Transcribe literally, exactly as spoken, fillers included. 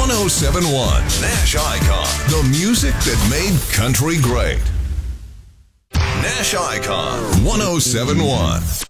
oh seven one Nash Icon, the music that made country great. Nash Icon one oh seven one.